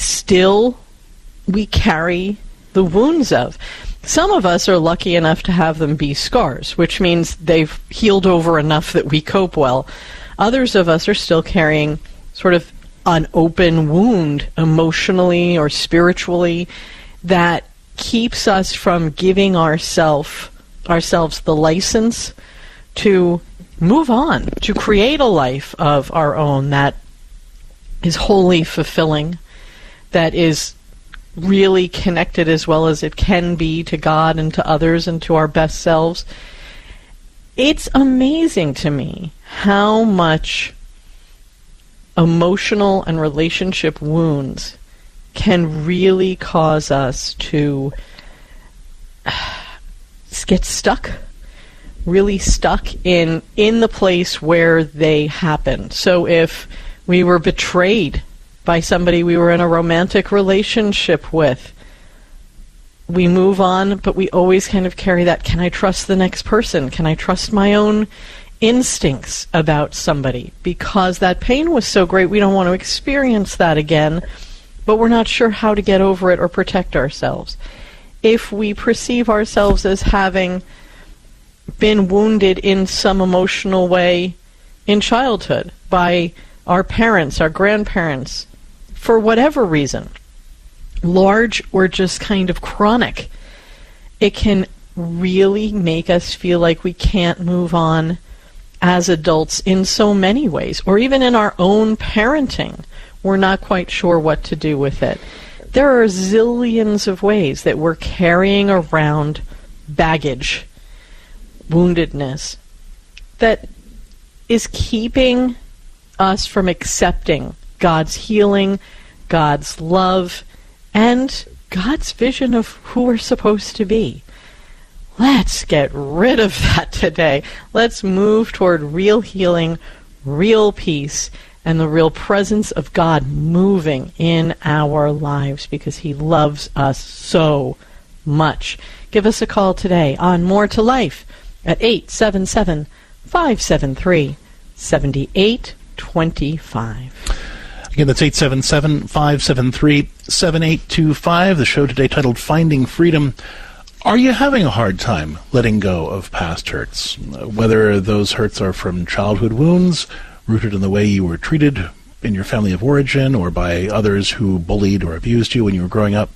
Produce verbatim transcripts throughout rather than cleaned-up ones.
still we carry the wounds of. Some of us are lucky enough to have them be scars, which means they've healed over enough that we cope well. Others of us are still carrying sort of an open wound emotionally or spiritually that keeps us from giving ourself, ourselves the license to move on, to create a life of our own that is wholly fulfilling, that is really connected as well as it can be to God and to others and to our best selves. It's amazing to me how much emotional and relationship wounds can really cause us to get stuck, really stuck in in the place where they happened. So if we were betrayed by somebody we were in a romantic relationship with, we move on, but we always kind of carry that, can I trust the next person? Can I trust my own instincts about somebody? Because that pain was so great, we don't want to experience that again, but we're not sure how to get over it or protect ourselves. If we perceive ourselves as having been wounded in some emotional way in childhood by our parents, our grandparents, for whatever reason, large or just kind of chronic, it can really make us feel like we can't move on as adults in so many ways, or even in our own parenting. We're not quite sure what to do with it. There are zillions of ways that we're carrying around baggage, woundedness, that is keeping us from accepting God's healing, God's love, and God's vision of who we're supposed to be. Let's get rid of that today. Let's move toward real healing, real peace, and the real presence of God moving in our lives because He loves us so much. Give us a call today on More to Life at eight seven seven, five seven three, seven eight two five. Again, that's eight seven seven, five seven three, seven eight two five. The show today titled Finding Freedom. Are you having a hard time letting go of past hurts? Whether those hurts are from childhood wounds, rooted in the way you were treated in your family of origin, or by others who bullied or abused you when you were growing up.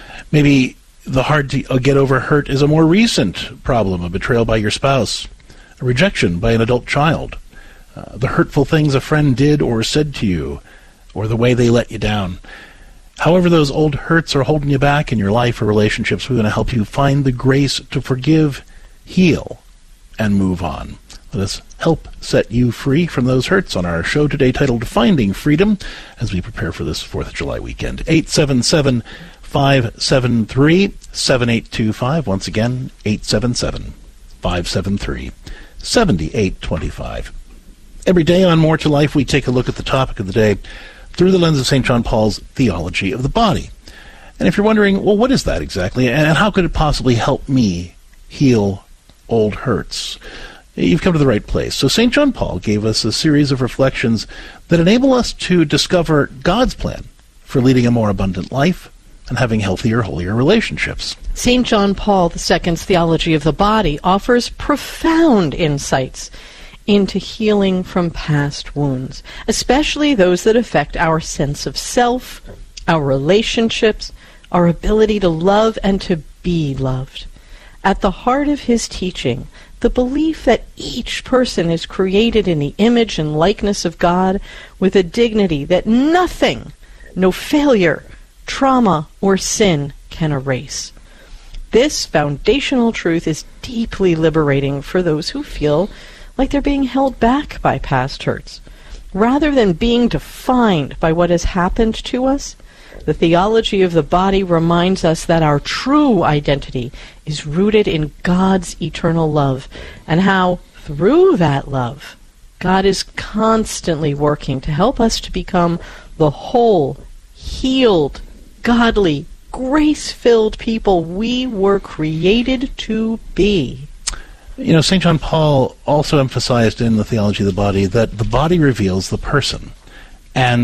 Maybe the hard to get over hurt is a more recent problem, a betrayal by your spouse, a rejection by an adult child, uh, the hurtful things a friend did or said to you, or the way they let you down. However those old hurts are holding you back in your life or relationships, we're going to help you find the grace to forgive, heal, and move on. Let us help set you free from those hurts on our show today titled Finding Freedom as we prepare for this fourth of July weekend. eight seven seven, five seven three, seven eight two five. Once again, eight seven seven, five seven three, seven eight two five. Every day on More to Life, we take a look at the topic of the day through the lens of Saint John Paul's theology of the body. And if you're wondering, well, what is that exactly, and how could it possibly help me heal old hurts? You've come to the right place. So Saint John Paul gave us a series of reflections that enable us to discover God's plan for leading a more abundant life and having healthier, holier relationships. Saint John Paul the Second's theology of the body offers profound insights into healing from past wounds, especially those that affect our sense of self, our relationships, our ability to love and to be loved. At the heart of his teaching, the belief that each person is created in the image and likeness of God with a dignity that nothing, no failure, trauma, or sin can erase. This foundational truth is deeply liberating for those who feel like they're being held back by past hurts. Rather than being defined by what has happened to us, the theology of the body reminds us that our true identity is rooted in God's eternal love, and how, through that love, God is constantly working to help us to become the whole, healed, godly, grace-filled people we were created to be. You know, Saint John Paul also emphasized in the theology of the body that the body reveals the person, and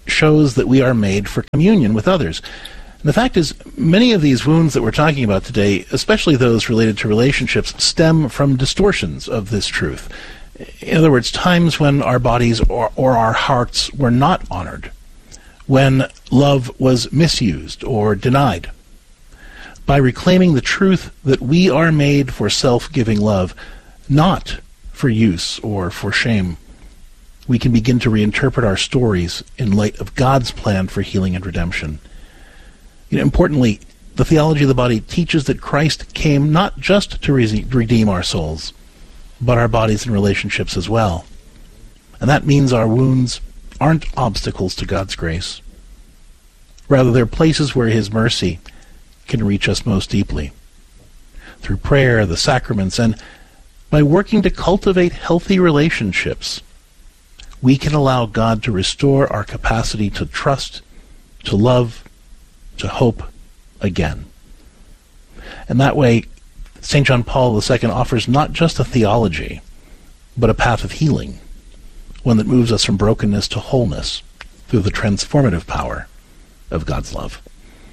shows that we are made for communion with others. And the fact is, many of these wounds that we're talking about today, especially those related to relationships, stem from distortions of this truth. In other words, times when our bodies or, or our hearts were not honored, when love was misused or denied. By reclaiming the truth that we are made for self-giving love, not for use or for shame, we can begin to reinterpret our stories in light of God's plan for healing and redemption. You know, importantly, the theology of the body teaches that Christ came not just to re- redeem our souls, but our bodies and relationships as well. And that means our wounds aren't obstacles to God's grace. Rather, they're places where His mercy can reach us most deeply. Through prayer, the sacraments, and by working to cultivate healthy relationships, we can allow God to restore our capacity to trust, to love, to hope again. And that way, Saint John Paul the Second offers not just a theology, but a path of healing, one that moves us from brokenness to wholeness through the transformative power of God's love.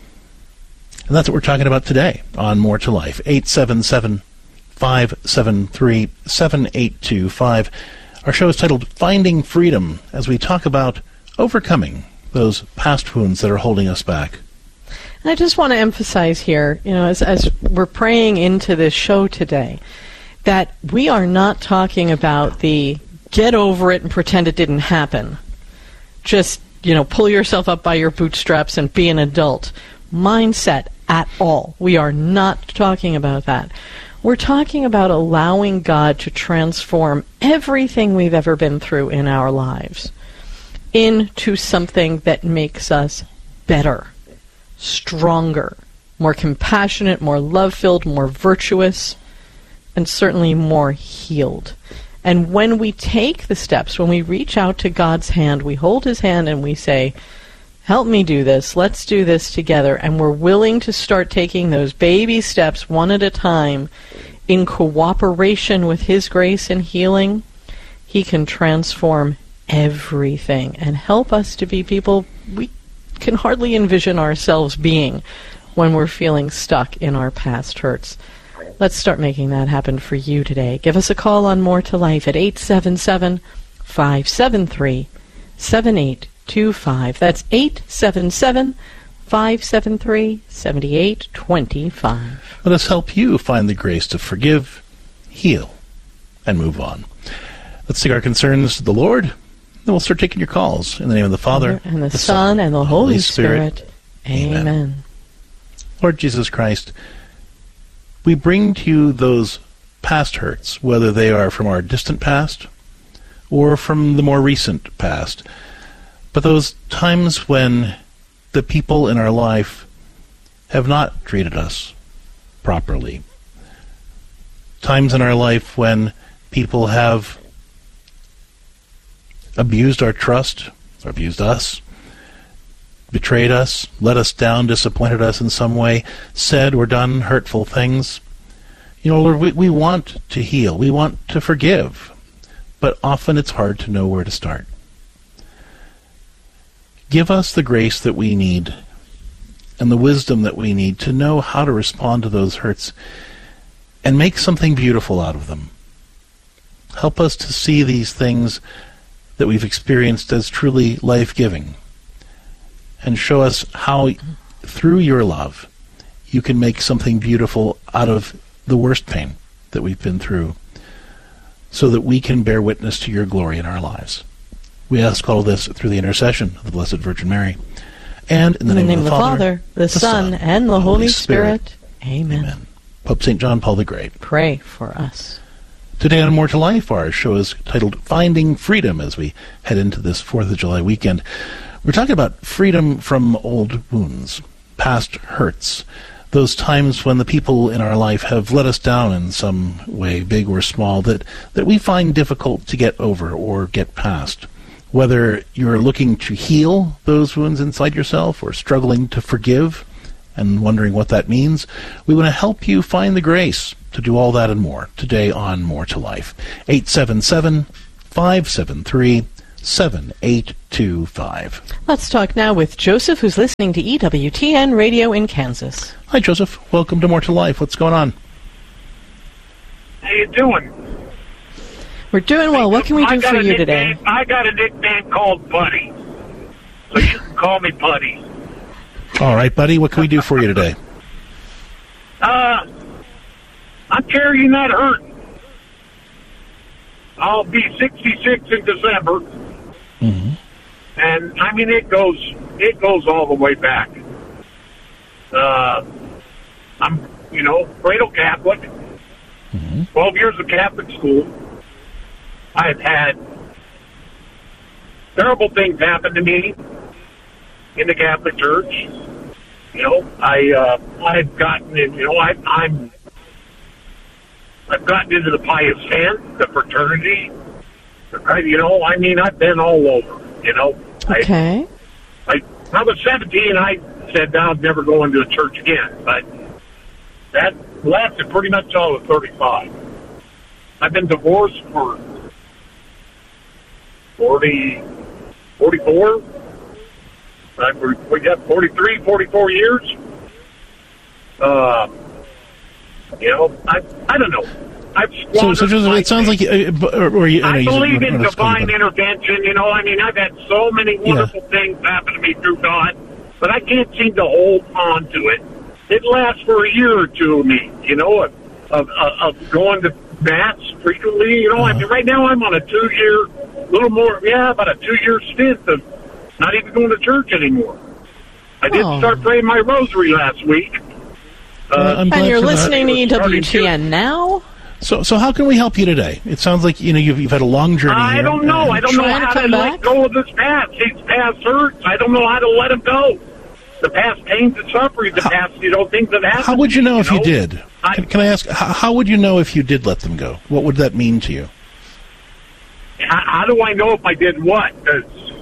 And that's what we're talking about today on More to Life. eight seven seven, five seven three, seven eight two five. Our show is titled Finding Freedom, as we talk about overcoming those past wounds that are holding us back. And I just want to emphasize here, you know, as, as we're praying into this show today, that we are not talking about the get over it and pretend it didn't happen. Just, you know, pull yourself up by your bootstraps and be an adult mindset at all. We are not talking about that. We're talking about allowing God to transform everything we've ever been through in our lives into something that makes us better, stronger, more compassionate, more love-filled, more virtuous, and certainly more healed. And when we take the steps, when we reach out to God's hand, we hold His hand and we say, help me do this, let's do this together, and we're willing to start taking those baby steps one at a time in cooperation with His grace and healing, He can transform everything and help us to be people we can hardly envision ourselves being when we're feeling stuck in our past hurts. Let's start making that happen for you today. Give us a call on More to Life at eight seven seven, five seven three, seven eight two five. That's eight seven seven, five seven three, seven eight two five. Let us help you find the grace to forgive, heal, and move on. Let's take our concerns to the Lord, then we'll start taking your calls. In the name of the Father, and the, the Son, and the Holy, Holy Spirit. Spirit. Amen. Amen. Lord Jesus Christ, we bring to you those past hurts, whether they are from our distant past or from the more recent past. But those times when the people in our life have not treated us properly. Times in our life when people have abused our trust, or abused us, betrayed us, let us down, disappointed us in some way, said or done hurtful things. You know, Lord, we, we want to heal. We want to forgive. But often it's hard to know where to start. Give us the grace that we need and the wisdom that we need to know how to respond to those hurts and make something beautiful out of them. Help us to see these things that we've experienced as truly life-giving, and show us how, through your love, you can make something beautiful out of the worst pain that we've been through, so that we can bear witness to your glory in our lives. We ask all of this through the intercession of the Blessed Virgin Mary. And in the, in name, the name of the Father, Father the, the Son, and the Holy Spirit. Spirit. Amen. Amen. Pope Saint John Paul the Great, pray for us. Today on More to Life, our show is titled Finding Freedom as we head into this fourth of July weekend. We're talking about freedom from old wounds, past hurts, those times when the people in our life have let us down in some way, big or small, that, that we find difficult to get over or get past. Whether you're looking to heal those wounds inside yourself or struggling to forgive and wondering what that means, we want to help you find the grace to do all that and more today on More to Life. eight seven seven, five seven three, seven eight two five. Let's talk now with Joseph, who's listening to E W T N Radio in Kansas. Hi, Joseph. Welcome to More to Life. What's going on? How you doing? We're doing well. What can we do for you today? I got a nickname called Buddy, so you can call me Buddy. All right, buddy. What can we do for you today? Uh, I'm carrying that hurt. I'll be sixty-six in December, Mm-hmm. and I mean it goes it goes all the way back. Uh, I'm you know cradle Catholic, Mm-hmm. twelve years of Catholic school. I've had terrible things happen to me in the Catholic Church. You know, I uh, I've gotten in. You know, I, I'm I've gotten into the pious ten, the fraternity. I, you know, I mean, I've been all over. You know, Okay. I, I, when I was seventeen, I said I'd never go into a church again, but that lasted pretty much till I was thirty-five. I've been divorced for forty, forty-four. Uh, we got forty-three, forty-four years. Uh, you know, I I don't know. I've So, so Joseph, it sounds like, uh, b- or, or you, I, know I you believe said- in let's go divine ahead. intervention. You know, I mean, I've had so many wonderful things happen to me through God, but I can't seem to hold on to it. It lasts for a year or two of me, you know, of, of, of going to Mass frequently. You know, Uh-huh. I mean, right now I'm on a two-year, little more, yeah, about a two-year stint of not even going to church anymore. I did Oh. start praying my rosary last week. Uh, Uh, I'm glad And you're for that. listening to E W T Starting N now? So, so how can we help you today? It sounds like you know you've, you've had a long journey. I here. don't know. I don't know Trying to how to come let back? go of this past. These past hurts. I don't know how to let them go. The past pains and suffering. The How- past, you know, things that happened. How would you know if you know? did? I- Can, can I ask? How, how would you know if you did let them go? What would that mean to you? How, how do I know if I did what? 'Cause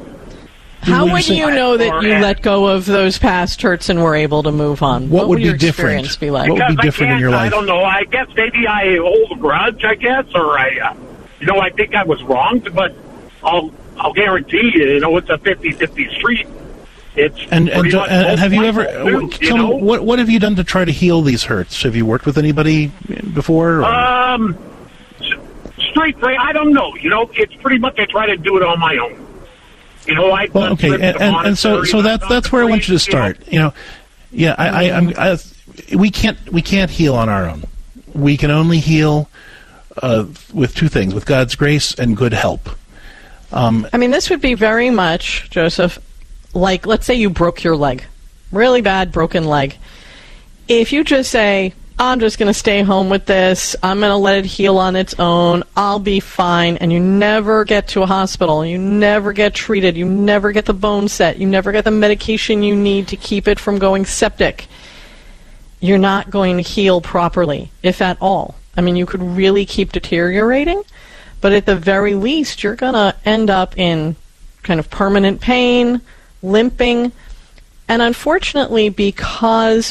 How would you would say- you know that you Or- let go of those past hurts and were able to move on? What would would your be different? experience be like? What would be because different I in can't, your I life? don't know. I guess maybe I hold a grudge. I guess, or I, uh, you know, I think I was wronged. But I'll, I'll guarantee you, you know, it's a fifty-fifty street. It's And and, pretty Jo- much and both have you my ever? fault, too, you Tell me, know? what what have you done to try to heal these hurts? Have you worked with anybody before? or- Um, s- straight pray. I don't know. You know, it's pretty much I try to do it on my own. You know, I Well, okay, and, and, and so so that's that's where I want you to start. You know, yeah, I, I, I'm. I, we can't we can't heal on our own. We can only heal uh, with two things: with God's grace and good help. Um, I mean, this would be very much, Joseph, like, let's say you broke your leg. Really bad broken leg. If you just say, I'm just going to stay home with this, I'm going to let it heal on its own, I'll be fine, and you never get to a hospital, you never get treated, you never get the bone set, you never get the medication you need to keep it from going septic, you're not going to heal properly, if at all. I mean, you could really keep deteriorating, but at the very least, you're going to end up in kind of permanent pain, limping, and unfortunately, because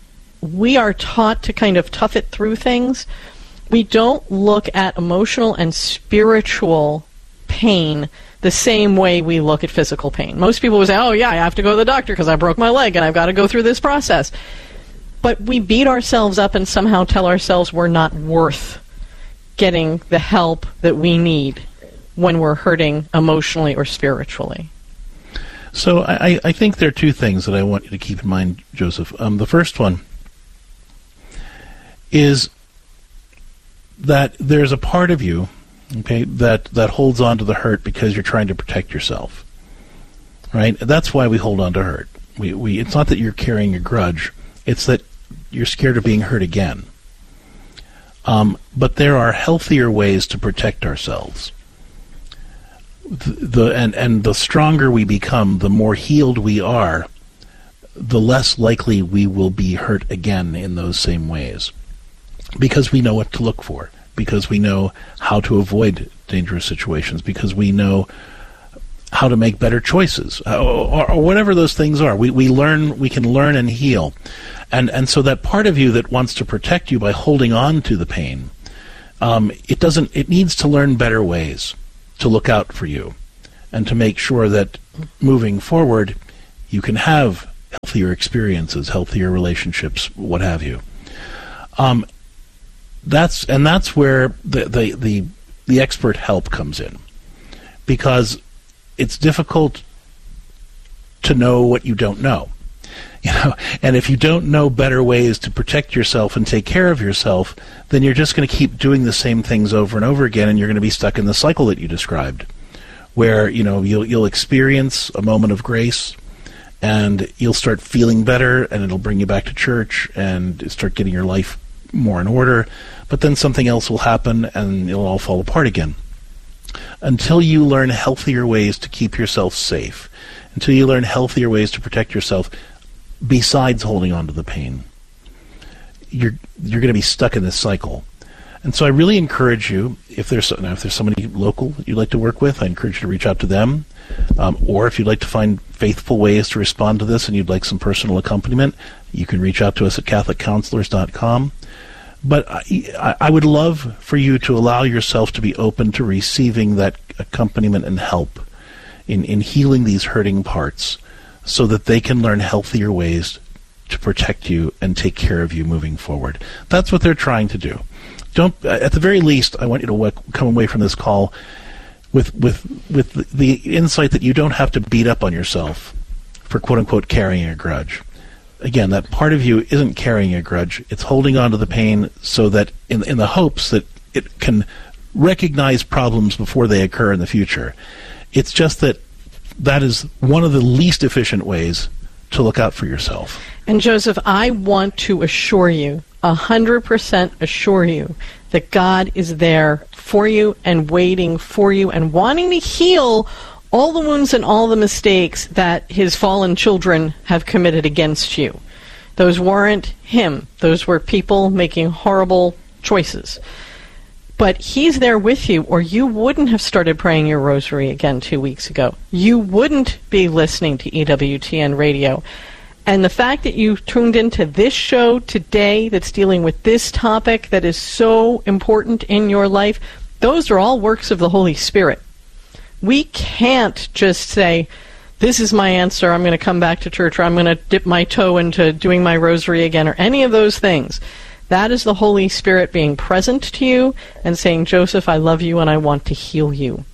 we are taught to kind of tough it through things, we don't look at emotional and spiritual pain the same way we look at physical pain. Most people will say, oh yeah, I have to go to the doctor because I broke my leg and I've got to go through this process. But we beat ourselves up and somehow tell ourselves we're not worth getting the help that we need when we're hurting emotionally or spiritually. so I, I think there are two things that I want you to keep in mind, Joseph. Um, the first one is that there's a part of you, okay, that, that holds on to the hurt because you're trying to protect yourself, right? That's why we hold on to hurt. We, we, it's not that you're carrying a grudge. It's that you're scared of being hurt again. Um, but there are healthier ways to protect ourselves. The, the and, and the stronger we become, the more healed we are, the less likely we will be hurt again in those same ways. Because we know what to look for, because we know how to avoid dangerous situations, because we know how to make better choices, or, or whatever those things are. We we learn, we can learn and heal, and and so that part of you that wants to protect you by holding on to the pain, um, it doesn't. It needs to learn better ways to look out for you, and to make sure that moving forward you can have healthier experiences, healthier relationships, what have you. Um, that's and that's where the, the the the expert help comes in, because it's difficult to know what you don't know. You know, and if you don't know better ways to protect yourself and take care of yourself, then you're just going to keep doing the same things over and over again, and you're going to be stuck in the cycle that you described, where, you know, you'll you'll experience a moment of grace, and you'll start feeling better, and it'll bring you back to church, and start getting your life more in order. But then something else will happen, and it'll all fall apart again. Until you learn healthier ways to keep yourself safe, until you learn healthier ways to protect yourself, besides holding on to the pain, you're you're going to be stuck in this cycle. And so I really encourage you, if there's now, if there's somebody local that you'd like to work with, I encourage you to reach out to them. Um, or if you'd like to find faithful ways to respond to this and you'd like some personal accompaniment, you can reach out to us at catholic counselors dot com. But I, I would love for you to allow yourself to be open to receiving that accompaniment and help in, in healing these hurting parts, so that they can learn healthier ways to protect you and take care of you moving forward. That's what they're trying to do. Don't, at the very least, I want you to w- come away from this call with with with the insight that you don't have to beat up on yourself for quote-unquote carrying a grudge. Again, that part of you isn't carrying a grudge. It's holding on to the pain so that in in the hopes that it can recognize problems before they occur in the future. It's just that that is one of the least efficient ways to look out for yourself. And Joseph, I want to assure you, a hundred percent assure you, that God is there for you and waiting for you and wanting to heal all the wounds and all the mistakes that his fallen children have committed against you. Those weren't him. Those were people making horrible choices. But he's there with you, or you wouldn't have started praying your rosary again two weeks ago. You wouldn't be listening to E W T N Radio. And the fact that you tuned into this show today that's dealing with this topic that is so important in your life, those are all works of the Holy Spirit. We can't just say, this is my answer, I'm going to come back to church, or I'm going to dip my toe into doing my rosary again, or any of those things. That is the Holy Spirit being present to you and saying, Joseph, I love you and I want to heal you.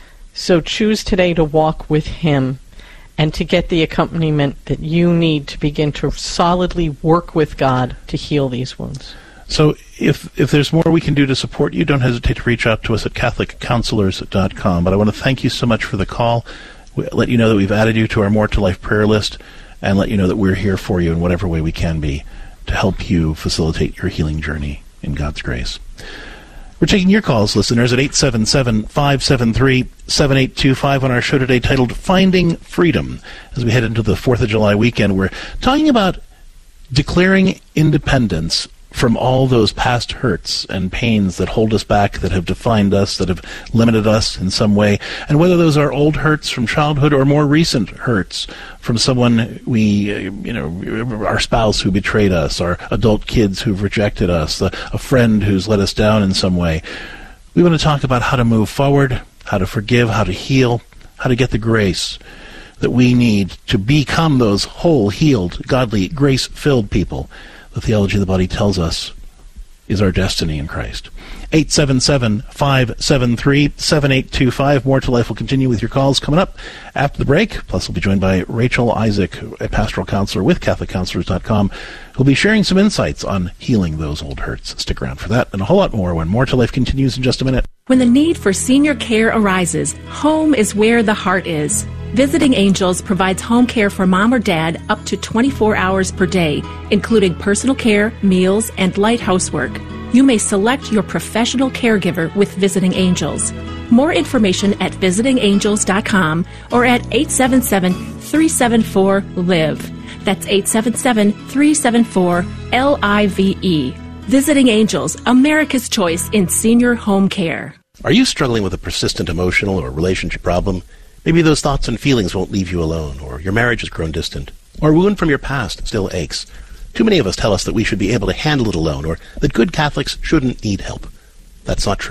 So choose today to walk with him and to get the accompaniment that you need to begin to solidly work with God to heal these wounds. So if if there's more we can do to support you, don't hesitate to reach out to us at catholic counselors dot com. But I want to thank you so much for the call, we let you know that we've added you to our More to Life prayer list, and let you know that we're here for you in whatever way we can be to help you facilitate your healing journey in God's grace. We're taking your calls, listeners, at eight seven seven, five seven three, seven eight two five on our show today titled Finding Freedom. As we head into the fourth of July weekend, we're talking about declaring independence from all those past hurts and pains that hold us back, that have defined us, that have limited us in some way, and whether those are old hurts from childhood or more recent hurts from someone we, uh, you know, our spouse who betrayed us, our adult kids who've rejected us, a, a friend who's let us down in some way. We want to talk about how to move forward, how to forgive, how to heal, how to get the grace that we need to become those whole, healed, godly, grace-filled people the theology of the body tells us is our destiny in Christ. eight seven seven, five seven three, seven eight two five. More to Life will continue with your calls coming up after the break. Plus, we'll be joined by Rachel Isaac, a pastoral counselor with catholic counselors dot com, who'll be sharing some insights on healing those old hurts. Stick around for that and a whole lot more when More to Life continues in just a minute. When the need for senior care arises, home is where the heart is. Visiting Angels provides home care for mom or dad up to twenty-four hours per day, including personal care, meals, and light housework. You may select your professional caregiver with Visiting Angels. More information at visiting angels dot com or at eight seven seven, three seven four, L I V E. That's eight seven seven, three seven four, L I V E. Visiting Angels, America's choice in senior home care. Are you struggling with a persistent emotional or relationship problem? Maybe those thoughts and feelings won't leave you alone, or your marriage has grown distant, or a wound from your past still aches. Too many of us tell us that we should be able to handle it alone, or that good Catholics shouldn't need help. That's not true.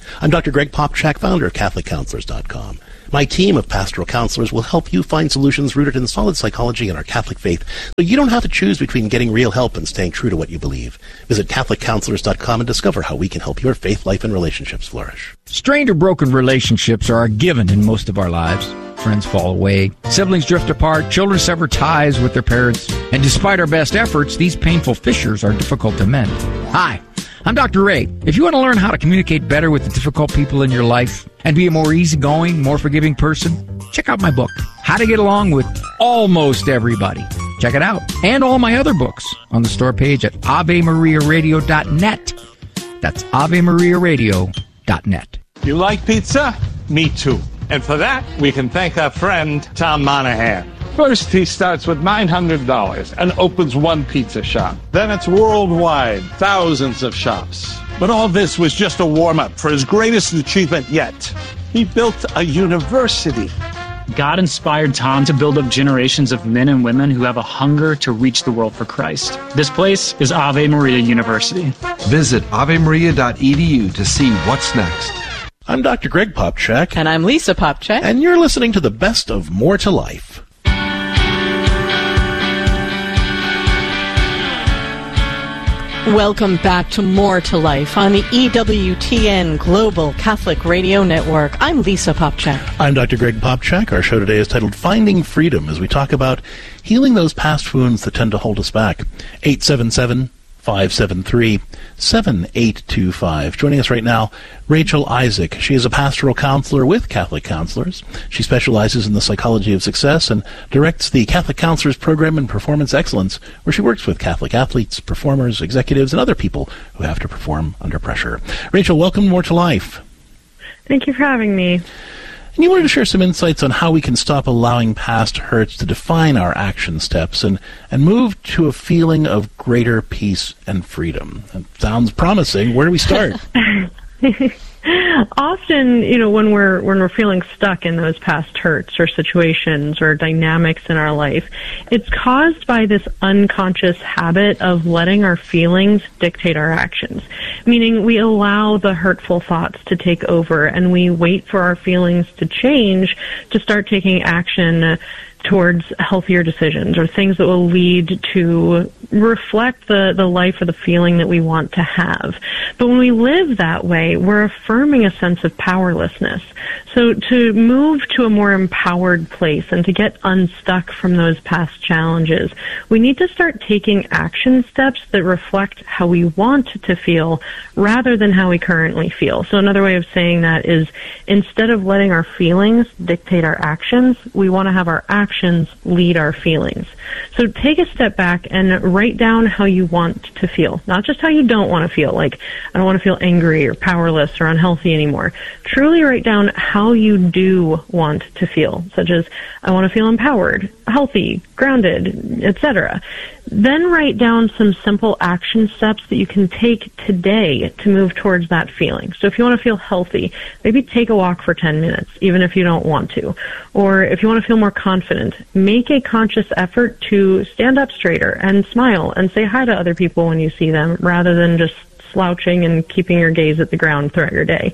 I'm Doctor Greg Popchak, founder of Catholic Counselors dot com. My team of pastoral counselors will help you find solutions rooted in solid psychology and our Catholic faith, so you don't have to choose between getting real help and staying true to what you believe. Visit Catholic Counselors dot com and discover how we can help your faith life and relationships flourish. Strained or broken relationships are a given in most of our lives. Friends fall away, siblings drift apart, children sever ties with their parents, and despite our best efforts, these painful fissures are difficult to mend. Hi, I'm Doctor Ray. If you want to learn how to communicate better with the difficult people in your life and be a more easygoing, more forgiving person, check out my book, How to Get Along with Almost Everybody. Check it out. And all my other books on the store page at Ave Maria Radio dot net. That's Ave Maria Radio dot net. You like pizza? Me too. And for that, we can thank our friend, Tom Monahan. First, he starts with nine hundred dollars and opens one pizza shop. Then it's worldwide, thousands of shops. But all this was just a warm-up for his greatest achievement yet. He built a university. God inspired Tom to build up generations of men and women who have a hunger to reach the world for Christ. This place is Ave Maria University. Visit Ave Maria dot e d u to see what's next. I'm Doctor Greg Popchak. And I'm Lisa Popchak. And you're listening to the best of More to Life. Welcome back to More to Life on the E W T N Global Catholic Radio Network. I'm Lisa Popchak. I'm Doctor Greg Popchak. Our show today is titled Finding Freedom, as we talk about healing those past wounds that tend to hold us back. eight seven seven, five seven three, seven eight two five. Joining us right now, Rachel Isaac. She is a pastoral counselor with Catholic Counselors. She specializes in the psychology of success and directs the Catholic Counselors Program in Performance Excellence, where she works with Catholic athletes, performers, executives, and other people who have to perform under pressure. Rachel, welcome more to life. Thank you for having me. And you wanted to share some insights on how we can stop allowing past hurts to define our action steps and, and move to a feeling of greater peace and freedom. That sounds promising. Where do we start? Often, you know, when we're when we're feeling stuck in those past hurts or situations or dynamics in our life, it's caused by this unconscious habit of letting our feelings dictate our actions. Meaning we allow the hurtful thoughts to take over and we wait for our feelings to change to start taking action towards healthier decisions or things that will lead to reflect the, the life or the feeling that we want to have. But when we live that way, we're affirming a sense of powerlessness. So to move to a more empowered place and to get unstuck from those past challenges, we need to start taking action steps that reflect how we want to feel rather than how we currently feel. So another way of saying that is instead of letting our feelings dictate our actions, we want to have our actions actions lead our feelings. So take a step back and write down how you want to feel, not just how you don't want to feel, like I don't want to feel angry or powerless or unhealthy anymore. Truly write down how you do want to feel, such as I want to feel empowered, healthy, grounded, et cetera. Then write down some simple action steps that you can take today to move towards that feeling. So if you want to feel healthy, maybe take a walk for ten minutes, even if you don't want to. Or if you want to feel more confident, make a conscious effort to stand up straighter and smile and say hi to other people when you see them, rather than just slouching and keeping your gaze at the ground throughout your day.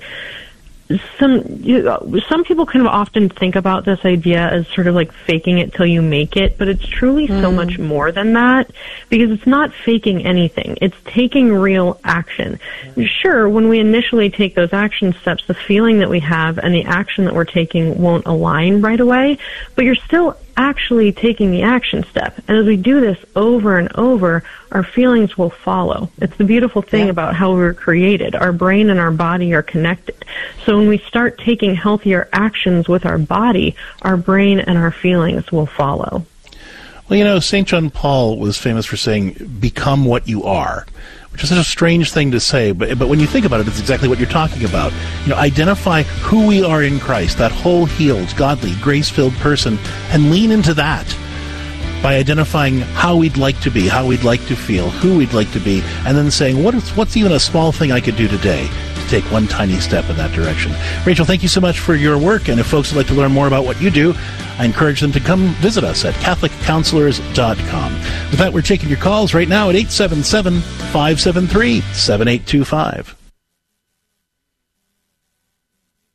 Some you, some people can often think about this idea as sort of like faking it till you make it, but it's truly mm. so much more than that, because it's not faking anything. It's taking real action. Sure, when we initially take those action steps, the feeling that we have and the action that we're taking won't align right away, but you're still actually taking the action step. And as we do this over and over, our feelings will follow. It's the beautiful thing yeah. about how we were created. Our brain and our body are connected. So when we start taking healthier actions with our body, our brain and our feelings will follow. Well, you know, Saint John Paul was famous for saying, become what you are, which is such a strange thing to say, but but when you think about it, it's exactly what you're talking about. You know, identify who we are in Christ, that whole healed, godly, grace-filled person, and lean into that by identifying how we'd like to be, how we'd like to feel, who we'd like to be, and then saying, what is, what's even a small thing I could do today to take one tiny step in that direction. Rachel, thank you so much for your work, and if folks would like to learn more about what you do, I encourage them to come visit us at Catholic Counselors dot com. With that, we're taking your calls right now at eight seven seven, five seven three, seven eight two five.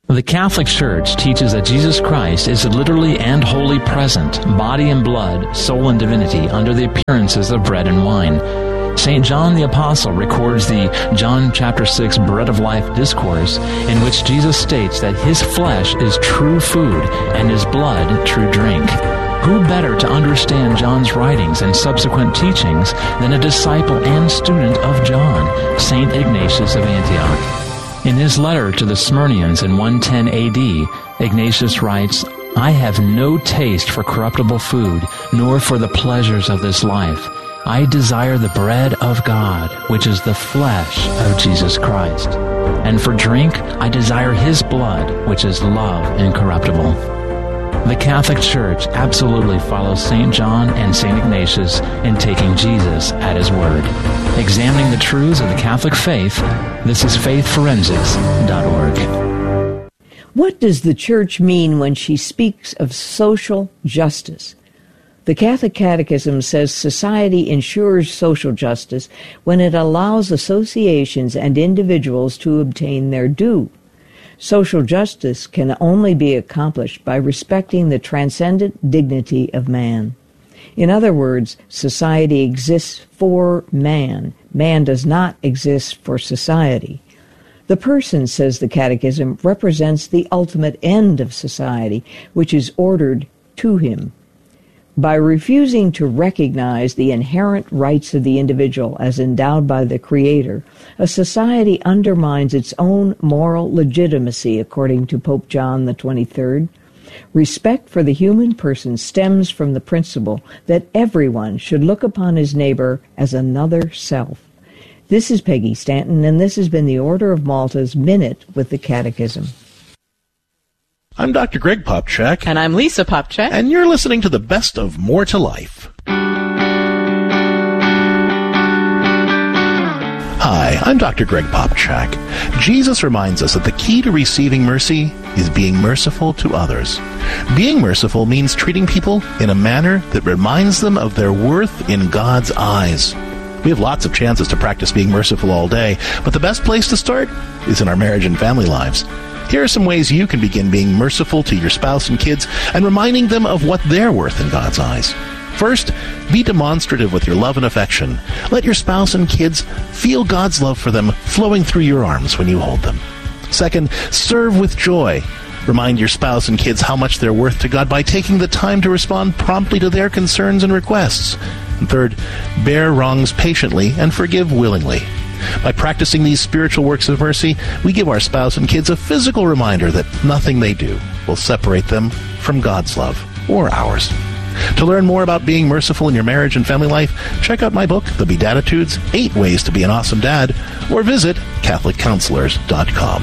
The Catholic Church teaches that Jesus Christ is literally and wholly present, body and blood, soul and divinity, under the appearances of bread and wine. Saint John the Apostle records the John chapter six Bread of Life discourse, in which Jesus states that his flesh is true food and his blood true drink. Who better to understand John's writings and subsequent teachings than a disciple and student of John, Saint Ignatius of Antioch? In his letter to the Smyrnians in one ten A D, Ignatius writes, "I have no taste for corruptible food, nor for the pleasures of this life. I desire the bread of God, which is the flesh of Jesus Christ. And for drink, I desire his blood, which is love incorruptible." The Catholic Church absolutely follows Saint John and Saint Ignatius in taking Jesus at his word. Examining the truths of the Catholic faith, this is faith forensics dot org. What does the Church mean when she speaks of social justice? The Catholic Catechism says society ensures social justice when it allows associations and individuals to obtain their due. Social justice can only be accomplished by respecting the transcendent dignity of man. In other words, society exists for man. Man does not exist for society. The person, says the Catechism, represents the ultimate end of society, which is ordered to him. By refusing to recognize the inherent rights of the individual as endowed by the Creator, a society undermines its own moral legitimacy, according to Pope John the twenty-third. Respect for the human person stems from the principle that everyone should look upon his neighbor as another self. This is Peggy Stanton, and this has been the Order of Malta's Minute with the Catechism. I'm Doctor Greg Popchak. And I'm Lisa Popchak. And you're listening to the best of More to Life. Hi, I'm Doctor Greg Popchak. Jesus reminds us that the key to receiving mercy is being merciful to others. Being merciful means treating people in a manner that reminds them of their worth in God's eyes. We have lots of chances to practice being merciful all day, but the best place to start is in our marriage and family lives. Here are some ways you can begin being merciful to your spouse and kids and reminding them of what they're worth in God's eyes. First, be demonstrative with your love and affection. Let your spouse and kids feel God's love for them flowing through your arms when you hold them. Second, serve with joy. Remind your spouse and kids how much they're worth to God by taking the time to respond promptly to their concerns and requests. And third, bear wrongs patiently and forgive willingly. By practicing these spiritual works of mercy, we give our spouse and kids a physical reminder that nothing they do will separate them from God's love or ours. To learn more about being merciful in your marriage and family life, check out my book, The Beatitudes, Eight Ways to Be an Awesome Dad, or visit Catholic Counselors dot com.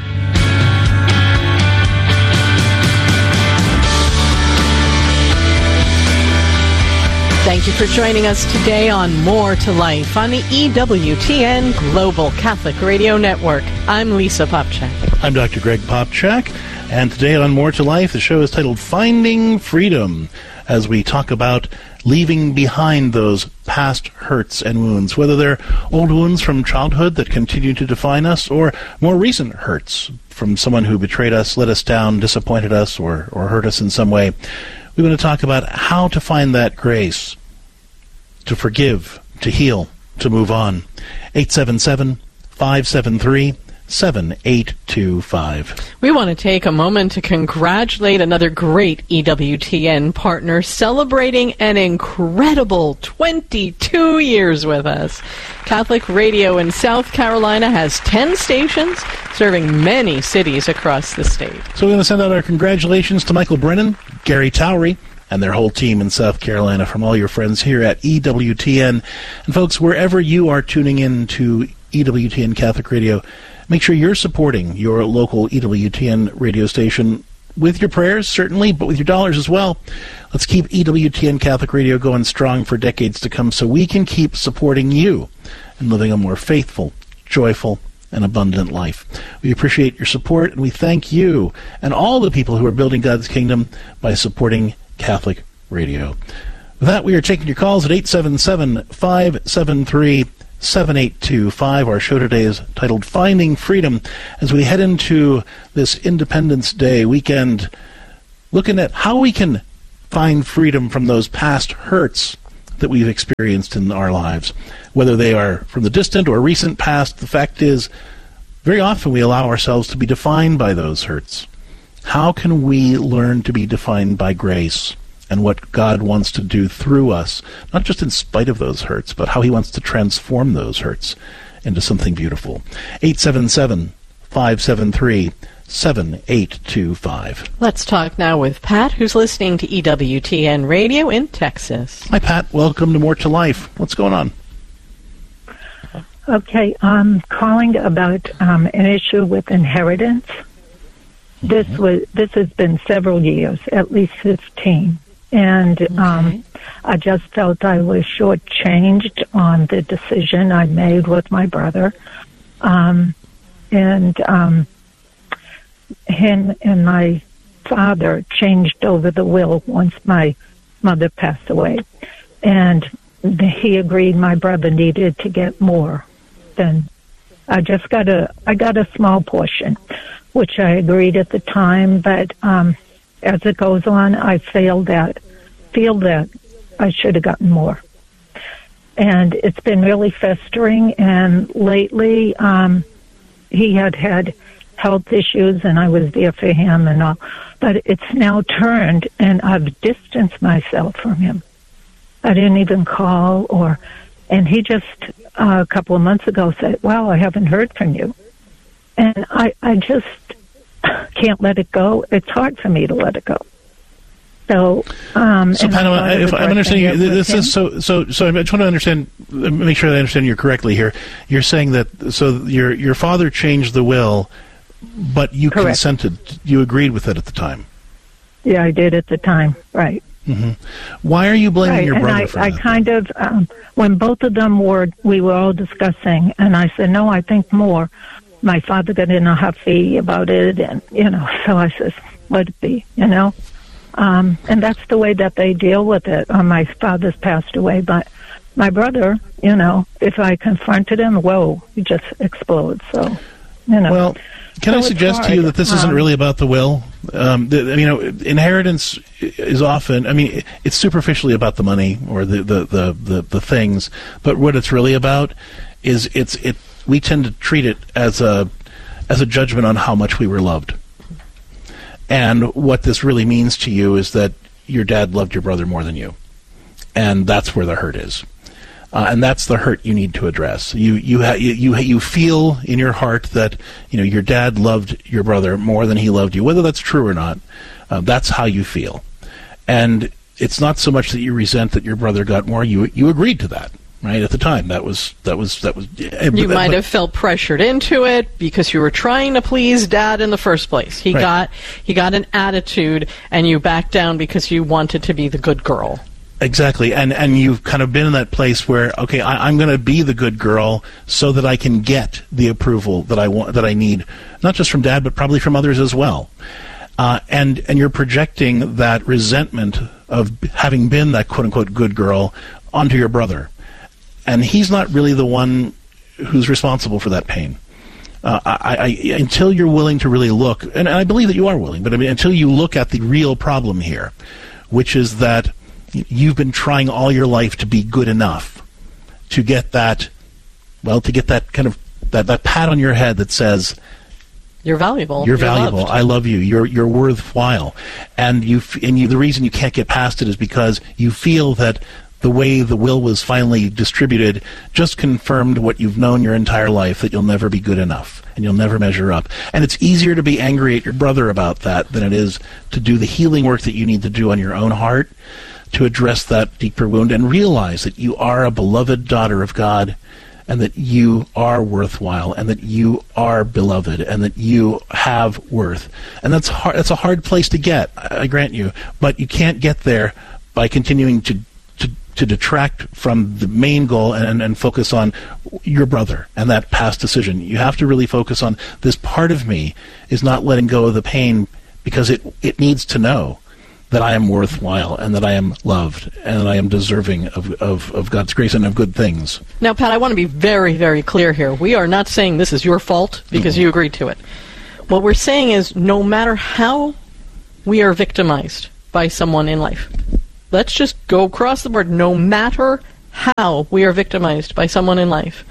Thank you for joining us today on More to Life on the E W T N Global Catholic Radio Network. I'm Lisa Popchak. I'm Doctor Greg Popchak, and today on More to Life, the show is titled Finding Freedom, as we talk about leaving behind those past hurts and wounds, whether they're old wounds from childhood that continue to define us, or more recent hurts from someone who betrayed us, let us down, disappointed us, or, or hurt us in some way. We want to talk about how to find that grace to forgive, to heal, to move on. eight seven seven, five seven three, seven eight two five. We want to take a moment to congratulate another great E W T N partner celebrating an incredible twenty-two years with us. Catholic Radio in South Carolina has ten stations serving many cities across the state. So we're going to send out our congratulations to Michael Brennan, Gary Towery, and their whole team in South Carolina from all your friends here at E W T N. And folks, wherever you are tuning in to E W T N Catholic Radio, make sure you're supporting your local E W T N radio station with your prayers, certainly, but with your dollars as well. Let's keep E W T N Catholic Radio going strong for decades to come so we can keep supporting you and living a more faithful, joyful, and abundant life. We appreciate your support, and we thank you and all the people who are building God's kingdom by supporting Catholic Radio. With that, we are taking your calls at eight seven seven, five seven three, seven eight two five. Our show today is titled Finding Freedom. As we head into this Independence Day weekend, looking at how we can find freedom from those past hurts that we've experienced in our lives, whether they are from the distant or recent past. The fact is, very often we allow ourselves to be defined by those hurts. How can we learn to be defined by grace and what God wants to do through us, not just in spite of those hurts, but how he wants to transform those hurts into something beautiful? eight seven seven, five seven three, seven eight two five. Let's talk now with Pat, who's listening to E W T N Radio in Texas. Hi, Pat. Welcome to More to Life. What's going on? Okay, I'm calling about um, an issue with inheritance. Mm-hmm. This was this has been several years, at least fifteen, and okay. um, I just felt I was shortchanged on the decision I made with my brother, um, and um, him and my father changed over the will once my mother passed away, and he agreed my brother needed to get more. Then I just got a I got a small portion, which I agreed at the time. But um, as it goes on, I feel that feel that I should have gotten more, and it's been really festering. And lately, um, he had had health issues, and I was there for him and all. But it's now turned, and I've distanced myself from him. I didn't even call or. And he just, uh, a couple of months ago, said, well, I haven't heard from you. And I, I just can't let it go. It's hard for me to let it go. So, um, so Pat, if I'm understanding you, this is so, so, so I just want to understand, make sure that I understand you correctly here. You're saying that, so your, your father changed the will, but you Correct. consented. You agreed with it at the time. Yeah, I did at the time. Right. Mm-hmm. Why are you blaming right. your brother and I, for I that? I kind of, um, when both of them were, we were all discussing, and I said, no, I think more. My father got in a huffy about it, and, you know, so I said, let it be, you know. Um, and that's the way that they deal with it. Uh, my father's passed away, but my brother, you know, if I confronted him, whoa, he just explodes, so, you know. Well, can so I suggest to you that this um, isn't really about the will? Um, the, you know, inheritance is often, I mean, it's superficially about the money or the, the, the, the, the things, but what it's really about is it's it. we tend to treat it as a as a judgment on how much we were loved. And what this really means to you is that your dad loved your brother more than you. And that's where the hurt is. Uh, and that's the hurt you need to address. You you, ha- you you you feel in your heart that you know your dad loved your brother more than he loved you, whether that's true or not. Uh, that's how you feel, and it's not so much that you resent that your brother got more. You you agreed to that, right, at the time. That was that was that was. Uh, you but, might but, have felt pressured into it because you were trying to please Dad in the first place. He right. got he got an attitude, and you backed down because you wanted to be the good girl. Exactly, and and you've kind of been in that place where, okay, I, I'm going to be the good girl so that I can get the approval that I want, that I need, not just from Dad, but probably from others as well. Uh, and and you're projecting that resentment of having been that quote unquote good girl onto your brother, and he's not really the one who's responsible for that pain. Uh, I, I, until you're willing to really look, and I believe that you are willing, but I mean, until you look at the real problem here, which is that you've been trying all your life to be good enough to get that, well, to get that kind of, that, that pat on your head that says, you're valuable. You're, you're valuable. Loved. I love you. You're you're worthwhile. And you and you, the reason you can't get past it is because you feel that the way the will was finally distributed just confirmed what you've known your entire life, that you'll never be good enough and you'll never measure up. And it's easier to be angry at your brother about that than it is to do the healing work that you need to do on your own heart, to address that deeper wound and realize that you are a beloved daughter of God, and that you are worthwhile, and that you are beloved, and that you have worth. And that's hard. That's a hard place to get, I grant you, but you can't get there by continuing to to, to detract from the main goal and, and focus on your brother and that past decision. You have to really focus on, this part of me is not letting go of the pain because it it needs to know that I am worthwhile and that I am loved and that I am deserving of, of, of God's grace and of good things. Now, Pat, I want to be very, very clear here. We are not saying this is your fault because mm-hmm. you agreed to it. What we're saying is no matter how we are victimized by someone in life, let's just go across the board, no matter how we are victimized by someone in life,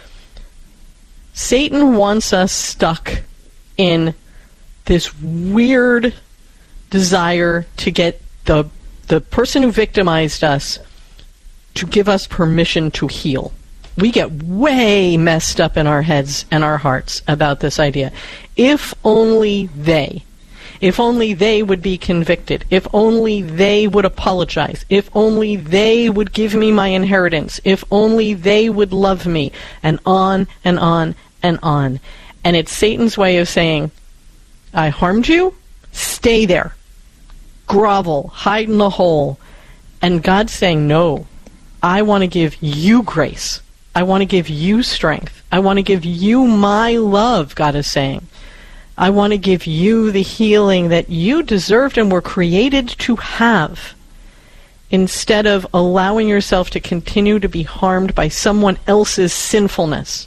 Satan wants us stuck in this weird desire to get the the person who victimized us to give us permission to heal. We get way messed up in our heads and our hearts about this idea. If only they, if only they would be convicted, if only they would apologize, if only they would give me my inheritance, if only they would love me, and on and on and on. And it's Satan's way of saying, I harmed you, stay there. Grovel, hide in the hole. And God's saying, no, I want to give you grace. I want to give you strength. I want to give you my love, God is saying. I want to give you the healing that you deserved and were created to have, instead of allowing yourself to continue to be harmed by someone else's sinfulness.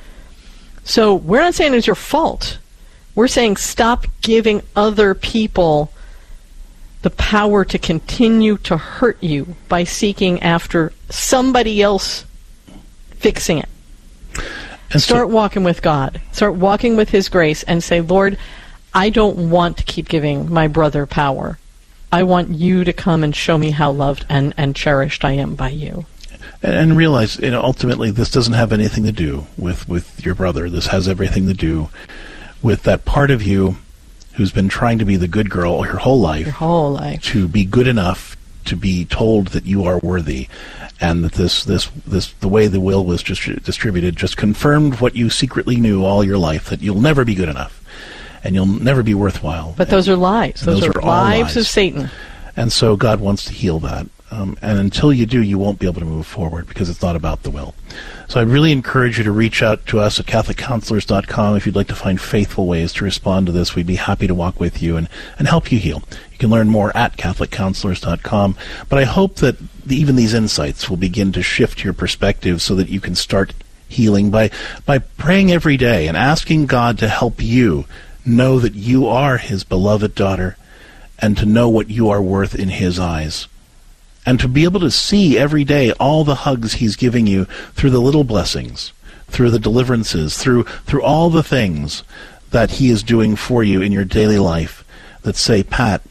So we're not saying it's your fault. We're saying stop giving other people the power to continue to hurt you by seeking after somebody else fixing it. And start so, walking with God. Start walking with His grace and say, Lord, I don't want to keep giving my brother power. I want you to come and show me how loved and, and cherished I am by you. And, and realize, you know, ultimately this doesn't have anything to do with, with your brother. This has everything to do with that part of you who's been trying to be the good girl your whole life. Your whole life. To be good enough to be told that you are worthy. And that this, this, this, the way the will was just distributed just confirmed what you secretly knew all your life, that you'll never be good enough, and you'll never be worthwhile. But and, those are lies. Those, those are, are lies, lies of Satan. And so God wants to heal that. Um, and until you do, you won't be able to move forward because it's not about the will. So I'd really encourage you to reach out to us at Catholic Counselors dot com if you'd like to find faithful ways to respond to this. We'd be happy to walk with you and, and help you heal. You can learn more at Catholic Counselors dot com. But I hope that the, even these insights will begin to shift your perspective so that you can start healing by, by praying every day and asking God to help you know that you are His beloved daughter and to know what you are worth in His eyes. And to be able to see every day all the hugs He's giving you through the little blessings, through the deliverances, through through all the things that He is doing for you in your daily life that say, Pat,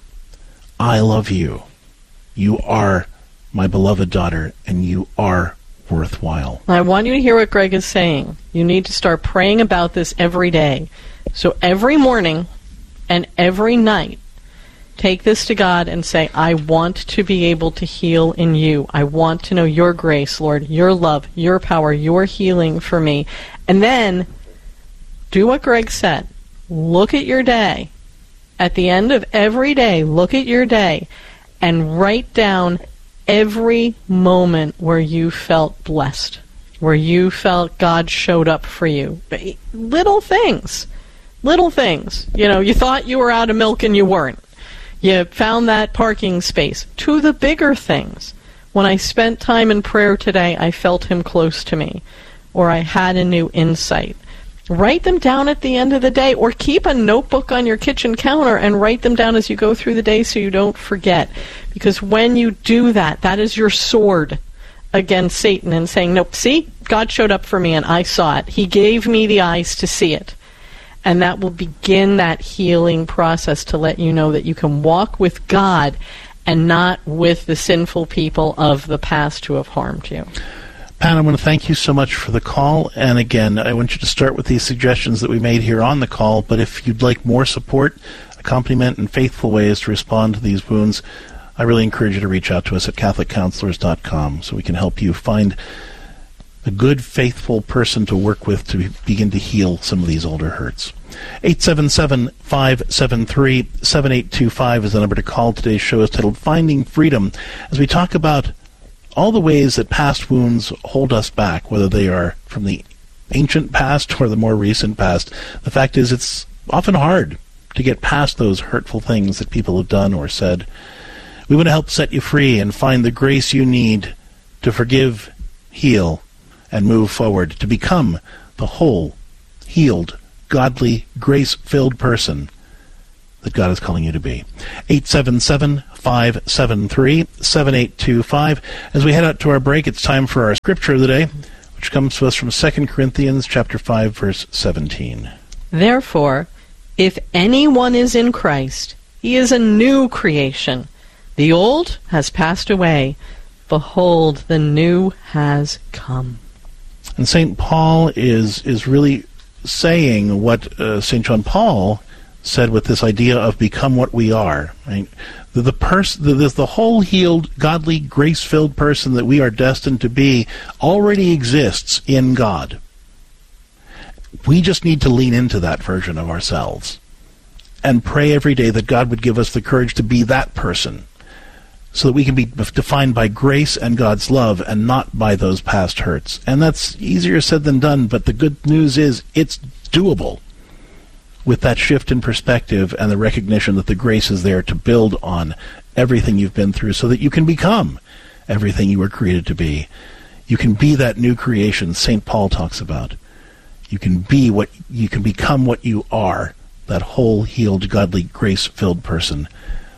I love you. You are my beloved daughter, and you are worthwhile. I want you to hear what Greg is saying. You need to start praying about this every day. So every morning and every night, take this to God and say, I want to be able to heal in you. I want to know your grace, Lord, your love, your power, your healing for me. And then do what Greg said. Look at your day. At the end of every day, look at your day and write down every moment where you felt blessed, where you felt God showed up for you. Little things. Little things. You know, you thought you were out of milk and you weren't. You found that parking space. To the bigger things. When I spent time in prayer today, I felt Him close to me. Or I had a new insight. Write them down at the end of the day, or keep a notebook on your kitchen counter and write them down as you go through the day so you don't forget. Because when you do that, that is your sword against Satan and saying, nope, see, God showed up for me and I saw it. He gave me the eyes to see it. And that will begin that healing process to let you know that you can walk with God and not with the sinful people of the past who have harmed you. Pat, I want to thank you so much for the call. And again, I want you to start with these suggestions that we made here on the call. But if you'd like more support, accompaniment, and faithful ways to respond to these wounds, I really encourage you to reach out to us at Catholic Counselors dot com so we can help you find a good, faithful person to work with to begin to heal some of these older hurts. eight seven seven, five seven three, seven eight two five is the number to call. Today's show is titled Finding Freedom, as we talk about all the ways that past wounds hold us back, whether they are from the ancient past or the more recent past. The fact is, it's often hard to get past those hurtful things that people have done or said. We want to help set you free and find the grace you need to forgive, heal, and move forward, to become the whole, healed, godly, grace-filled person that God is calling you to be. eight seven seven, five seven three, seven eight two five. As we head out to our break, it's time for our scripture of the day, which comes to us from Second Corinthians chapter five, verse seventeen. Therefore, if anyone is in Christ, he is a new creation. The old has passed away. Behold, the new has come. And Saint Paul is is really saying what uh, Saint John Paul said with this idea of become what we are. Right? The, the, pers- the, the, the whole healed, godly, grace-filled person that we are destined to be already exists in God. We just need to lean into that version of ourselves and pray every day that God would give us the courage to be that person, so that we can be defined by grace and God's love and not by those past hurts. And that's easier said than done, but the good news is it's doable with that shift in perspective and the recognition that the grace is there to build on everything you've been through so that you can become everything you were created to be. You can be that new creation Saint Paul talks about. You can be what you can become what you are, that whole, healed, godly, grace-filled person,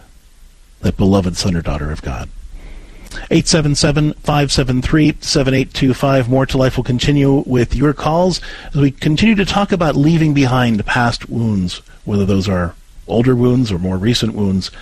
that beloved son or daughter of God. eight seven seven, five seven three, seven eight two five. More to Life will continue with your calls as we continue to talk about leaving behind past wounds, whether those are older wounds or more recent wounds.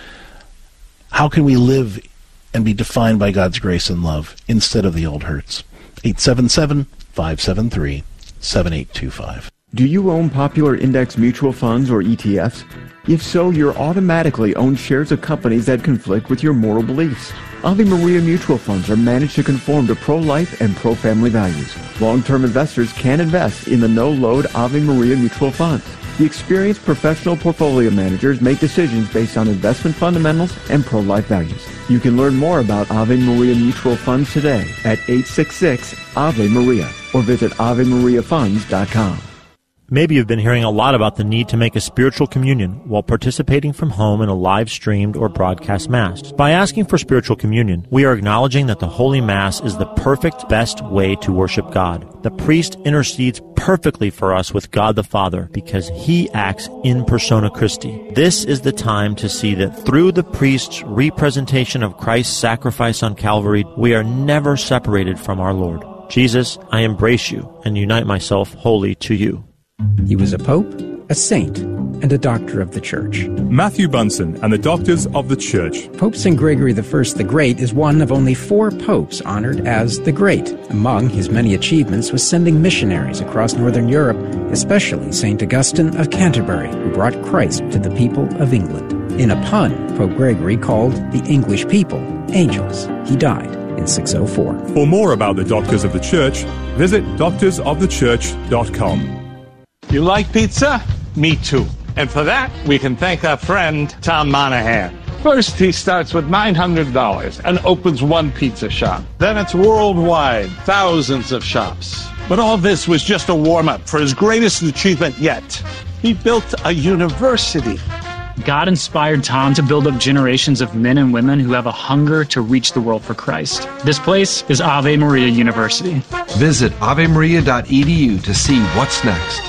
How can we live and be defined by God's grace and love instead of the old hurts? eight seven seven, five seven three, seven eight two five. Do you own popular index mutual funds or E T Fs? If so, you're automatically own shares of companies that conflict with your moral beliefs. Ave Maria mutual funds are managed to conform to pro-life and pro-family values. Long-term investors can invest in the no-load Ave Maria mutual funds. The experienced professional portfolio managers make decisions based on investment fundamentals and pro-life values. You can learn more about Ave Maria mutual funds today at eight six six, A V E Maria or visit ave maria funds dot com. Maybe you've been hearing a lot about the need to make a spiritual communion while participating from home in a live-streamed or broadcast Mass. By asking for spiritual communion, we are acknowledging that the Holy Mass is the perfect, best way to worship God. The priest intercedes perfectly for us with God the Father because he acts in persona Christi. This is the time to see that through the priest's representation of Christ's sacrifice on Calvary, we are never separated from our Lord. Jesus, I embrace you and unite myself wholly to you. He was a pope, a saint, and a doctor of the Church. Matthew Bunson and the Doctors of the Church. Pope Saint Gregory the First the Great is one of only four popes honored as the Great. Among his many achievements was sending missionaries across northern Europe, especially Saint Augustine of Canterbury, who brought Christ to the people of England. In a pun, Pope Gregory called the English people angels. He died in six oh four. For more about the Doctors of the Church, visit doctors of the church dot com. You like pizza? Me too. And for that, we can thank our friend Tom Monahan. First, he starts with nine hundred dollars and opens one pizza shop. Then it's worldwide, thousands of shops. But all this was just a warm-up for his greatest achievement yet. He built a university. God inspired Tom to build up generations of men and women who have a hunger to reach the world for Christ. This place is Ave Maria University. Visit ave maria dot e d u to see what's next.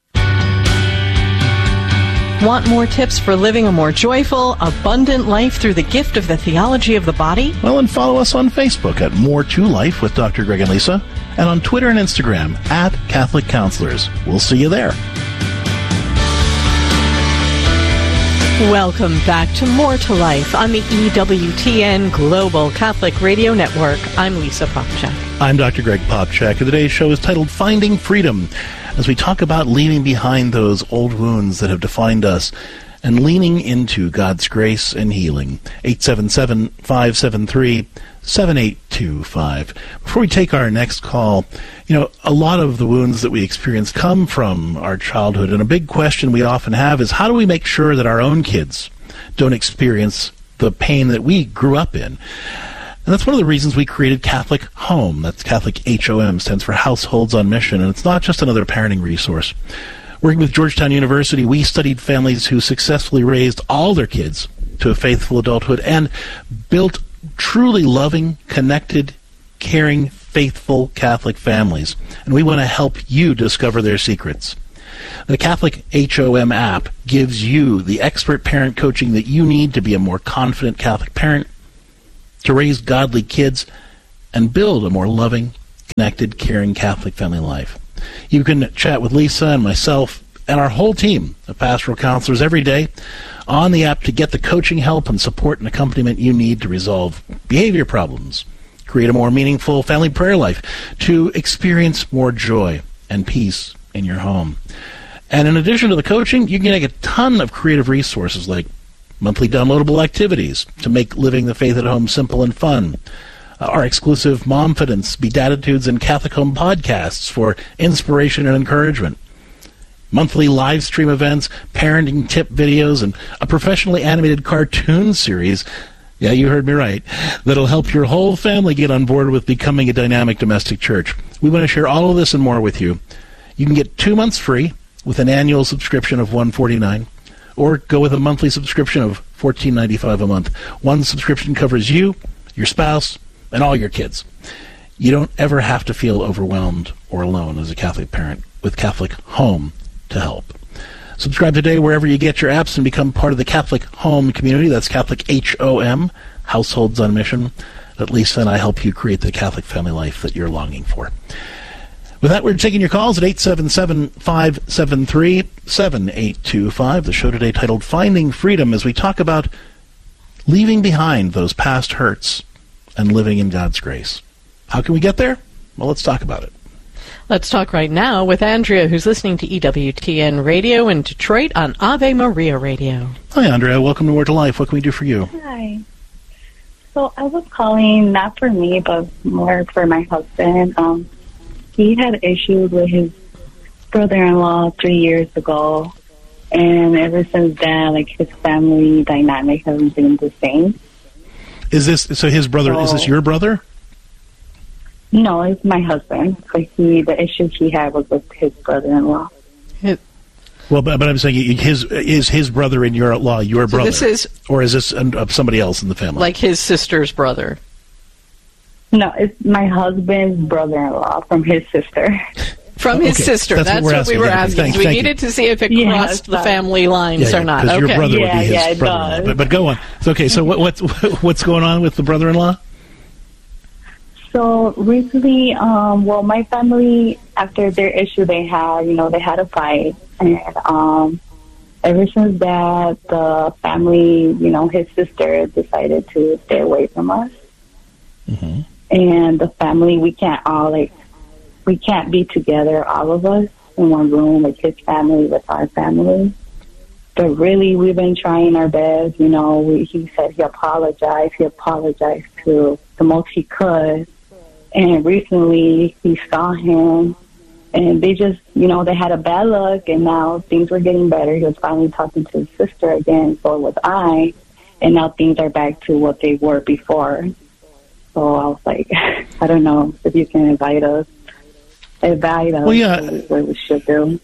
Want more tips for living a more joyful, abundant life through the gift of the theology of the body? Well, and follow us on Facebook at More to Life with Doctor Greg and Lisa, and on Twitter and Instagram at Catholic Counselors. We'll see you there. Welcome back to More to Life on the E W T N Global Catholic Radio Network. I'm Lisa Popchak. I'm Doctor Greg Popchak, and today's show is titled Finding Freedom, as we talk about leaving behind those old wounds that have defined us and leaning into God's grace and healing. eight seven seven, five seven three, seven eight two five. Before we take our next call, you know, a lot of the wounds that we experience come from our childhood, and a big question we often have is how do we make sure that our own kids don't experience the pain that we grew up in? And that's one of the reasons we created Catholic Home. That's Catholic H O M, stands for Households on Mission, and it's not just another parenting resource. Working with Georgetown University, we studied families who successfully raised all their kids to a faithful adulthood and built truly loving, connected, caring, faithful Catholic families. And we want to help you discover their secrets. The Catholic H O M app gives you the expert parent coaching that you need to be a more confident Catholic parent, to raise godly kids, and build a more loving, connected, caring Catholic family life. You can chat with Lisa and myself and our whole team of pastoral counselors every day on the app to get the coaching help and support and accompaniment you need to resolve behavior problems, create a more meaningful family prayer life, to experience more joy and peace in your home. And in addition to the coaching, you can get a ton of creative resources like monthly downloadable activities to make living the faith at home simple and fun, uh, our exclusive Momfidence, Beatitudes, and Catholic Home podcasts for inspiration and encouragement, monthly live stream events, parenting tip videos, and a professionally animated cartoon series, yeah, you heard me right, that'll help your whole family get on board with becoming a dynamic domestic church. We want to share all of this and more with you. You can get two months free with an annual subscription of one hundred forty-nine dollars, or go with a monthly subscription of fourteen ninety-five a month. One subscription covers you, your spouse, and all your kids. You don't ever have to feel overwhelmed or alone as a Catholic parent with Catholic Home to help. Subscribe today wherever you get your apps and become part of the Catholic Home community. That's Catholic H O M, Households on Mission. That Lisa and I help you create the Catholic family life that you're longing for. With that, we're taking your calls at eight seven seven, five seven three, seven eight two five. The show today titled Finding Freedom, as we talk about leaving behind those past hurts and living in God's grace. How can we get there? Well, let's talk about it. Let's talk right now with Andrea, who's listening to E W T N Radio in Detroit on Ave Maria Radio. Hi, Andrea. Welcome to Word to Life. What can we do for you? Hi. So I was calling not for me, but more for my husband. Um, he had issues with his brother-in-law three years ago, and ever since then, like, his family dynamic hasn't been the same. Is this so? His brother? So, is this your brother? No, it's my husband. But he, the issue he had was with his brother-in-law. His, well, but, but I'm saying his is his brother in your law your so brother, this is, or is this uh, somebody else in the family? Like his sister's brother. No, it's my husband's brother-in-law from his sister. From his okay. sister. That's, That's what, what we were asking. Thank, we thank needed you. to see if it Yeah, crossed the right. family lines yeah, yeah, or not. Okay. Your brother yeah, would be his yeah, it brother-in-law. does. But, but go on. So, okay, so what, what's what's going on with the brother-in-law? So recently, um, well, my family, after their issue they had, you know, they had a fight. And um, ever since that, the family, you know, his sister decided to stay away from us. Mm-hmm. And the family, we can't all, like, we can't be together, all of us, in one room, like his family with our family. But really, we've been trying our best. You know, we, he said he apologized. He apologized to the most he could. And recently, he saw him, and they just, you know, they had a bad luck, and now things were getting better. He was finally talking to his sister again, so was I, and now things are back to what they were before. So I was like, I don't know if you can invite us, invite us well, yeah. what we should do.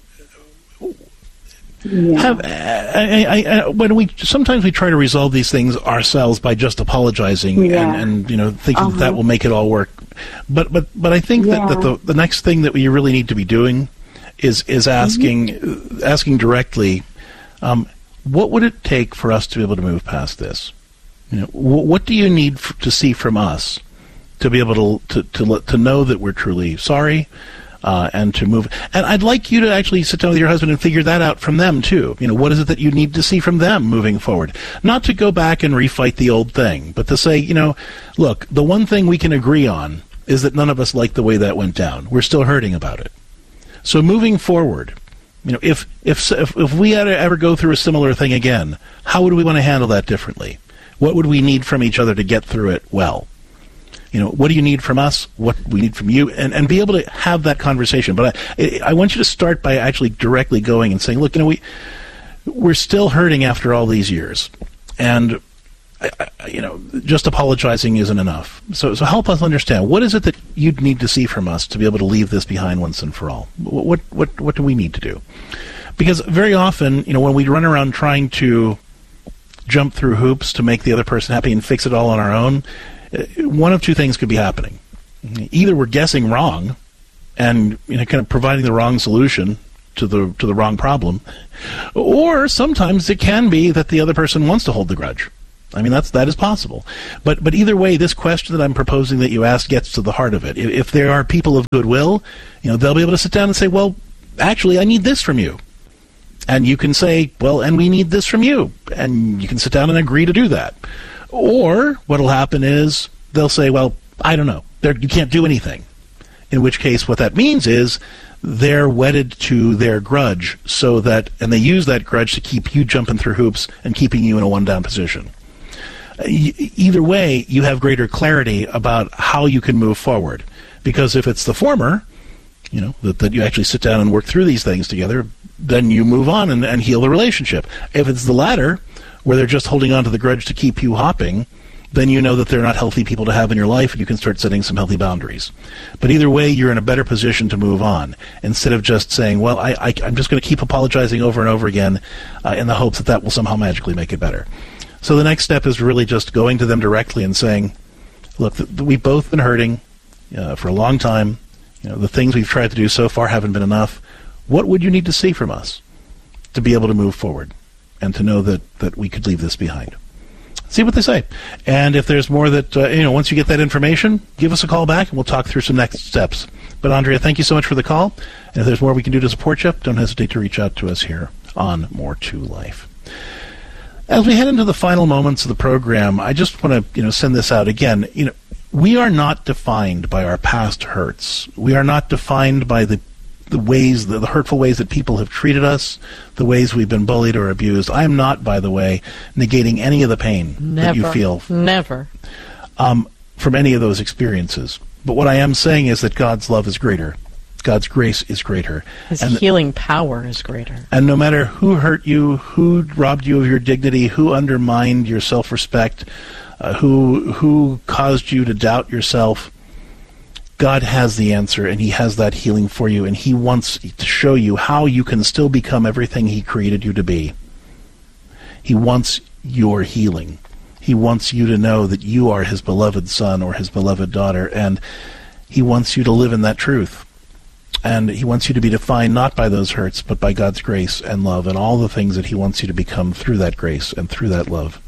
Yeah. Have, I, I, I, when we sometimes we try to resolve these things ourselves by just apologizing Yeah. and, and you know thinking Uh-huh. that, that will make it all work, but but but I think Yeah. that, that the the next thing that we really need to be doing is is asking Mm-hmm. asking directly, um, what would it take for us to be able to move past this? You know, wh- what do you need f- to see from us to be able to to to, let, to know that we're truly sorry? Uh, and to move, and I'd like you to actually sit down with your husband and figure that out from them too. You know, what is it that you need to see from them moving forward? Not to go back and refight the old thing, but to say, you know, look, the one thing we can agree on is that none of us like the way that went down. We're still hurting about it. So moving forward, you know, if if if, if we had to ever go through a similar thing again, how would we want to handle that differently? What would we need from each other to get through it well? You know, what do you need from us? What we need from you? And, and be able to have that conversation. But I, I want you to start by actually directly going and saying, look, you know, we, we're still hurting after all these years. And, I, I, you know, just apologizing isn't enough. So, so help us understand, what is it that you'd need to see from us to be able to leave this behind once and for all? What, what, what do we need to do? Because very often, you know, when we run around trying to jump through hoops to make the other person happy and fix it all on our own, one of two things could be happening. Either we're guessing wrong and, you know, kind of providing the wrong solution to the to the wrong problem, or sometimes it can be that the other person wants to hold the grudge. I mean, that's that is possible. But but either way, this question that I'm proposing that you ask gets to the heart of it. If, if there are people of goodwill, you know, they'll be able to sit down and say, well, actually, I need this from you. And you can say, well, and we need this from you. And you can sit down and agree to do that. Or what will happen is they'll say, well, I don't know. They're, you can't do anything. In which case, what that means is they're wedded to their grudge, so that, and they use that grudge to keep you jumping through hoops and keeping you in a one-down position. Either way, you have greater clarity about how you can move forward. Because if it's the former, you know, that, that you actually sit down and work through these things together, then you move on and, and heal the relationship. If it's the latter, where they're just holding on to the grudge to keep you hopping, then you know that they're not healthy people to have in your life, and you can start setting some healthy boundaries. But either way, you're in a better position to move on, instead of just saying, well, I, I, I'm just going to keep apologizing over and over again uh, in the hopes that that will somehow magically make it better. So the next step is really just going to them directly and saying, look, th- th- we've both been hurting uh, for a long time. You know, the things we've tried to do so far haven't been enough. What would you need to see from us to be able to move forward and to know that, that we could leave this behind? See what they say. And if there's more that, uh, you know, once you get that information, give us a call back and we'll talk through some next steps. But Andrea, thank you so much for the call. And if there's more we can do to support you, don't hesitate to reach out to us here on More to Life. As we head into the final moments of the program, I just want to, you know, send this out again. You know, we are not defined by our past hurts. We are not defined by the the ways, the, the hurtful ways that people have treated us, the ways we've been bullied or abused. I am not, by the way, negating any of the pain Never. that you feel. Never. Um, from any of those experiences. But what I am saying is that God's love is greater. God's grace is greater. His and healing power is greater. And no matter who hurt you, who robbed you of your dignity, who undermined your self-respect, uh, who who caused you to doubt yourself, God has the answer, and He has that healing for you, and He wants to show you how you can still become everything He created you to be. He wants your healing. He wants you to know that you are His beloved son or His beloved daughter, and He wants you to live in that truth. And He wants you to be defined not by those hurts, but by God's grace and love, and all the things that He wants you to become through that grace and through that love.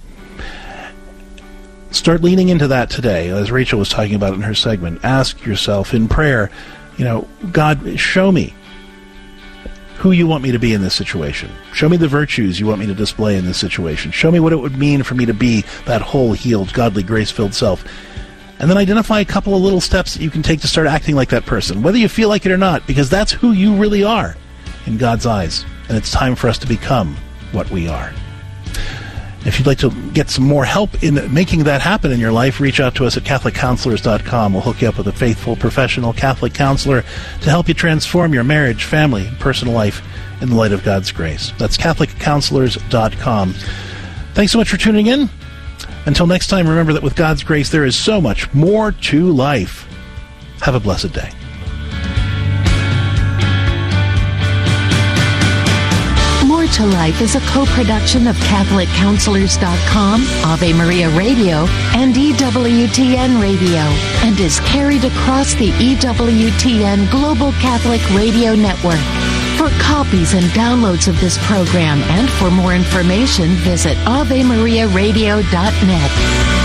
Start leaning into that today, as Rachel was talking about in her segment. Ask yourself in prayer, you know, God, show me who you want me to be in this situation. Show me the virtues you want me to display in this situation. Show me what it would mean for me to be that whole, healed, godly, grace-filled self. And then identify a couple of little steps that you can take to start acting like that person, whether you feel like it or not, because that's who you really are in God's eyes. And it's time for us to become what we are. If you'd like to get some more help in making that happen in your life, reach out to us at Catholic Counselors dot com. We'll hook you up with a faithful, professional Catholic counselor to help you transform your marriage, family, and personal life in the light of God's grace. That's Catholic Counselors dot com. Thanks so much for tuning in. Until next time, remember that with God's grace, there is so much more to life. Have a blessed day. More to Life is a co-production of Catholic Counselors dot com, Ave Maria Radio, and E W T N Radio, and is carried across the E W T N Global Catholic Radio Network. For copies and downloads of this program and for more information, visit Ave Maria Radio dot net.